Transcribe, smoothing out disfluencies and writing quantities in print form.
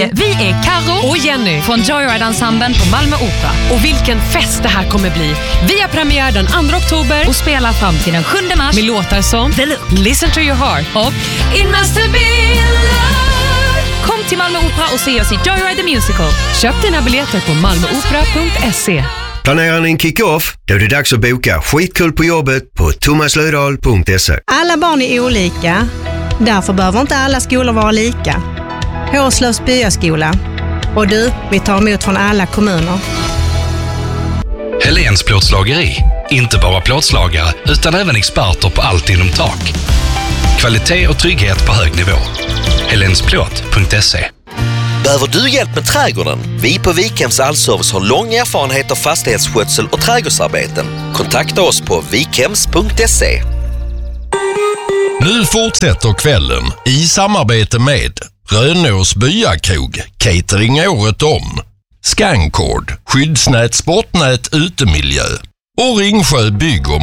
Hej! Vi är Karo och Jenny från Joyride-ensemblen på Malmö Opera. Och vilken fest det här kommer bli! Vi har premiär den 2 oktober och spelar fram till den 7 mars med låtar som The Look, Listen to your heart och It must have been love. Kom till Malmö Opera och se oss i Joyride the Musical. Köp dina biljetter på malmoopera.se. Planerar ni en kick-off? Då är det dags att boka skitkul på jobbet på thomaslödahl.se. Alla barn är olika. Därför behöver inte alla skolor vara lika. Hårslövs byaskola. Och du, vi tar emot från alla kommuner. Helens plåtslageri. Inte bara plåtslagare utan även experter på allt inom tak. Kvalitet och trygghet på hög nivå. helensplåt.se. Behöver du hjälp med trädgården? Vi på Vikhems Allservice har lång erfarenhet av fastighetsskötsel och trädgårdsarbeten. Kontakta oss på vikhems.se. Nu fortsätter kvällen i samarbete med Rönås byakrog, catering året om, Scancord, skyddsnät, sportnät, utemiljö och Ringsjö bygg- och